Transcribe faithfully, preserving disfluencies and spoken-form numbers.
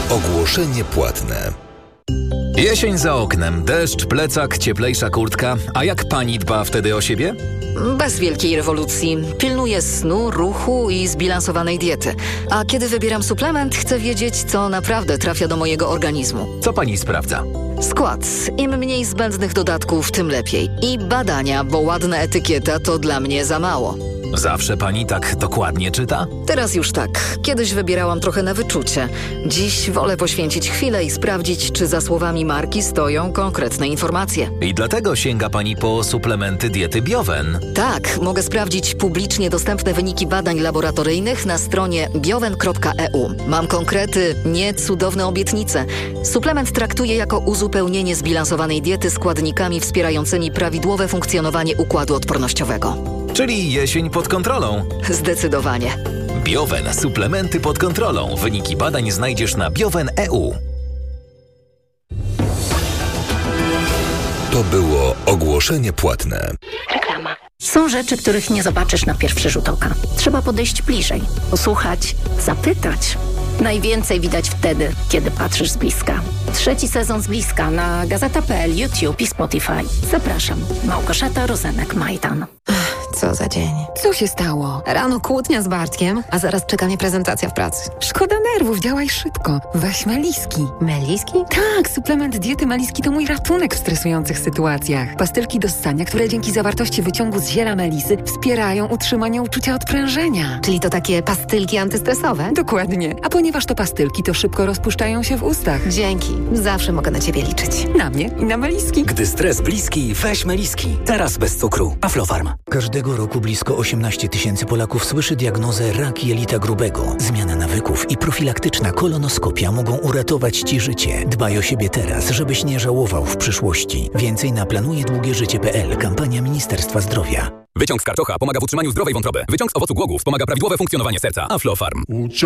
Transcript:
Ogłoszenie płatne. Jesień za oknem, deszcz, plecak, cieplejsza kurtka. A jak pani dba wtedy o siebie? Bez wielkiej rewolucji. Pilnuję snu, ruchu i zbilansowanej diety. A kiedy wybieram suplement, chcę wiedzieć, co naprawdę trafia do mojego organizmu. Co pani sprawdza? Skład. Im mniej zbędnych dodatków, tym lepiej. I badania, bo ładna etykieta to dla mnie za mało. Zawsze pani tak dokładnie czyta? Teraz już tak. Kiedyś wybierałam trochę na wyczucie. Dziś wolę poświęcić chwilę i sprawdzić, czy za słowami marki stoją konkretne informacje. I dlatego sięga pani po suplementy diety Biowen. Tak, mogę sprawdzić publicznie dostępne wyniki badań laboratoryjnych na stronie biowen kropka e u. Mam konkrety, nie cudowne obietnice. Suplement traktuję jako uzupełnienie zbilansowanej diety składnikami wspierającymi prawidłowe funkcjonowanie układu odpornościowego. Czyli jesień pod kontrolą. Zdecydowanie. Biowen. Suplementy pod kontrolą. Wyniki badań znajdziesz na biowen kropka e u. To było ogłoszenie płatne. Reklama. Są rzeczy, których nie zobaczysz na pierwszy rzut oka. Trzeba podejść bliżej, posłuchać, zapytać. Najwięcej widać wtedy, kiedy patrzysz z bliska. Trzeci sezon z bliska na gazeta kropka pe el, YouTube i Spotify. Zapraszam. Małgorzata Rozenek-Majdan. Co za dzień. Co się stało? Rano kłótnia z Bartkiem, a zaraz czeka mnie prezentacja w pracy. Szkoda nerwów, działaj szybko. Weź Meliski. Meliski? Tak, suplement diety Meliski to mój ratunek w stresujących sytuacjach. Pastylki do ssania, które dzięki zawartości wyciągu z ziela melisy wspierają utrzymanie uczucia odprężenia. Czyli to takie pastylki antystresowe? Dokładnie. A ponieważ to pastylki, to szybko rozpuszczają się w ustach. Dzięki. Zawsze mogę na ciebie liczyć. Na mnie i na Meliski. Gdy stres bliski, weź Meliski. Teraz bez cukru. Aflofarm. Każdego roku blisko osiemnaście tysięcy Polaków słyszy diagnozę rak jelita grubego. Zmiana nawyków i profilaktyczna kolonoskopia mogą uratować ci życie. Dbaj o siebie teraz, żebyś nie żałował w przyszłości. Więcej na planuje długie życie kropka pe el. Kampania Ministerstwa Zdrowia. Wyciąg z karczocha pomaga w utrzymaniu zdrowej wątroby. Wyciąg z owocu głogów pomaga prawidłowe funkcjonowanie serca. Aflofarm.